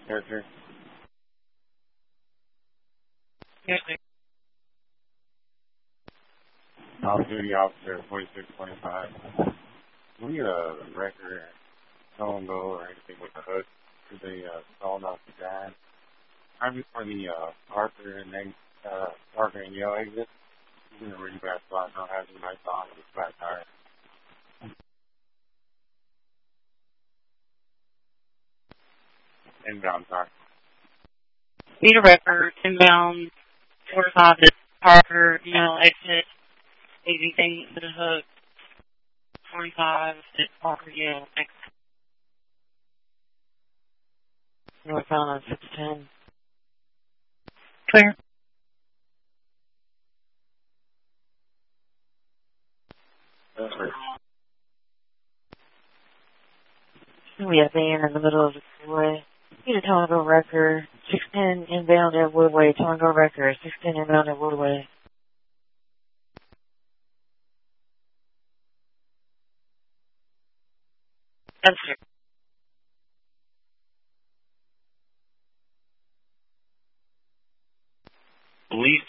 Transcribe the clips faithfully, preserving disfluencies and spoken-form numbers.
Character. Yes, sir. Off-duty officer, forty-six twenty-five. We need a record, tone go, or anything with the hood. Because they uh, stalled off the guy. Right before the uh, Parker and then uh, Parker and Yale exit. He's in a really bad spot. No hazard lights on with a flat tire. Inbound tire. Need a record, inbound, four to five to Parker, Yale exit. Anything with a hook, forty-five to Parker, Yale exit. Northbound on six ten. Clear. That's right. We have van in the middle of the freeway. Need a Tonga record, six ten inbound at Woodway, Tonga record, six ten inbound at Woodway. That's it. Police.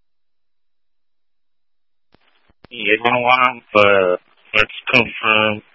Yeah, one one, but let's confirm